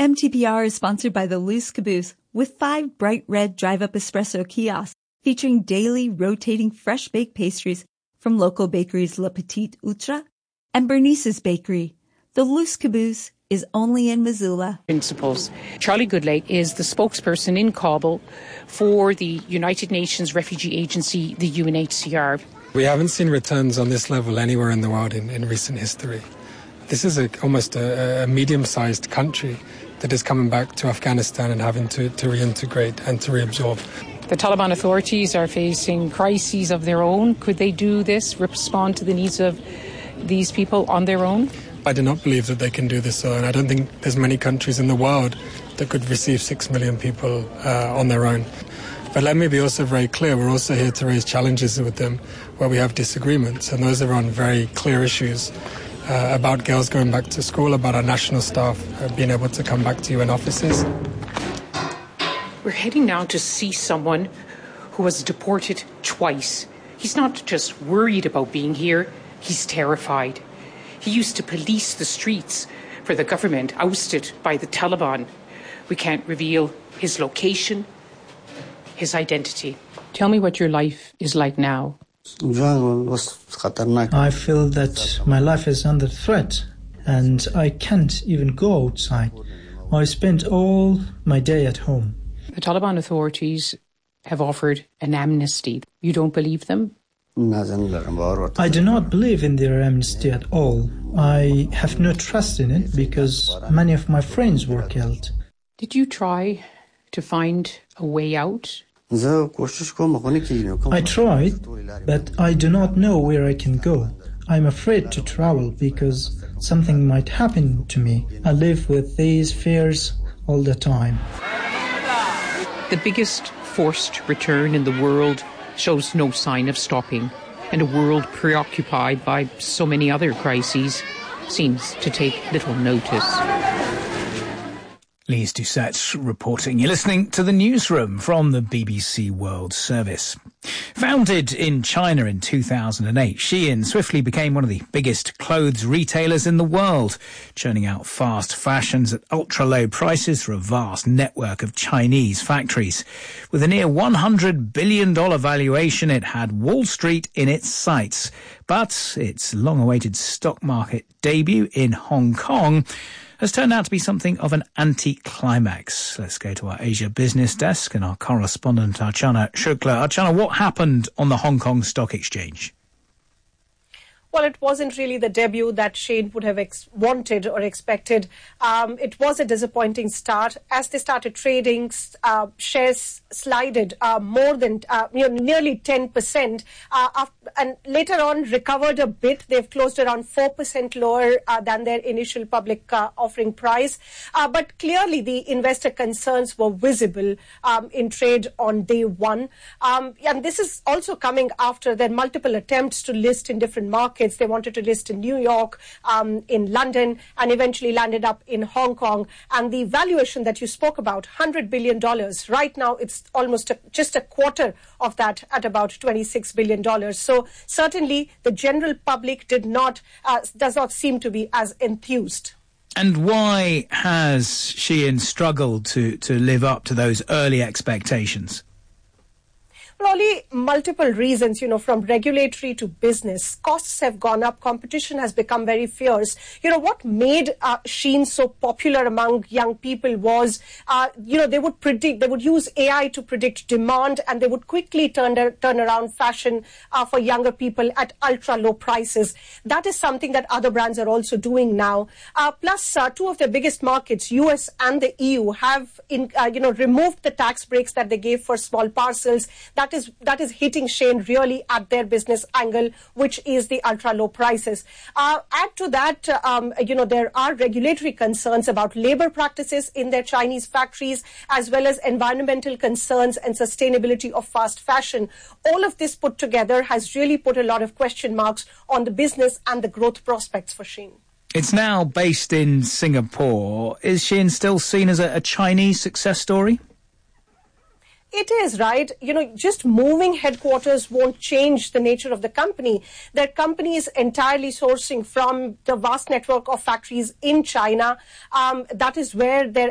MTPR is sponsored by the Loose Caboose, with 5 bright red drive-up espresso kiosks featuring daily rotating fresh baked pastries from local bakeries Le Petit Outre and Bernice's Bakery. The Loose Caboose is only in Missoula. Principles. Charlie Goodlake is the spokesperson in Kabul for the United Nations Refugee Agency, the UNHCR. We haven't seen returns on this level anywhere in the world in recent history. This is almost a medium-sized country that is coming back to Afghanistan and having to reintegrate and to reabsorb. The Taliban authorities are facing crises of their own. Could they do this, respond to the needs of these people on their own? I do not believe that they can do this alone. I don't think there's many countries in the world that could receive 6 million people on their own. But let me be also very clear, we're also here to raise challenges with them where we have disagreements, and those are on very clear issues about girls going back to school, about our national staff being able to come back to UN offices. We're heading now to see someone who was deported twice. He's not just worried about being here, he's terrified. He used to police the streets for the government ousted by the Taliban. We can't reveal his location, his identity. Tell me what your life is like now. I feel that my life is under threat and I can't even go outside. I spend all my day at home. The Taliban authorities have offered an amnesty. You don't believe them? I do not believe in their amnesty at all. I have no trust in it because many of my friends were killed. Did you try to find a way out? I tried, but I do not know where I can go. I'm afraid to travel because something might happen to me. I live with these fears all the time. The biggest forced return in the world shows no sign of stopping, and a world preoccupied by so many other crises seems to take little notice. Lise Doucette reporting. You're listening to the Newsroom from the BBC World Service. Founded in China in 2008, Shein swiftly became one of the biggest clothes retailers in the world, churning out fast fashions at ultra-low prices through a vast network of Chinese factories. With a near $100 billion valuation, it had Wall Street in its sights. But its long-awaited stock market debut in Hong Kong has turned out to be something of an anti-climax. Let's go to our Asia business desk and our correspondent Archana Shukla. Archana, what happened on the Hong Kong Stock Exchange? Well, it wasn't really the debut that Shein would have wanted or expected. It was a disappointing start. As they started trading, shares slided more than nearly 10%, and later on recovered a bit. They've closed around 4% lower than their initial public offering price. But clearly, the investor concerns were visible in trade on day one. And this is also coming after their multiple attempts to list in different markets. They wanted to list in New York, in London, and eventually landed up in Hong Kong. And the valuation that you spoke about, $100 billion, right now it's almost just a quarter of that at about $26 billion. So certainly the general public does not seem to be as enthused. And why has Shein struggled to live up to those early expectations? Only multiple reasons, from regulatory to business. Costs have gone up. Competition has become very fierce. What made Shein so popular among young people was, they would use AI to predict demand, and they would quickly turn around fashion for younger people at ultra low prices. That is something that other brands are also doing now. Plus, two of their biggest markets, US and the EU, have removed the tax breaks that they gave for small parcels. That is hitting Shein really at their business angle, which is the ultra-low prices. Add to that, there are regulatory concerns about labor practices in their Chinese factories, as well as environmental concerns and sustainability of fast fashion. All of this put together has really put a lot of question marks on the business and the growth prospects for Shein. It's now based in Singapore. Is Shein still seen as a Chinese success story? It is, right? Just moving headquarters won't change the nature of the company. Their company is entirely sourcing from the vast network of factories in China. That is where their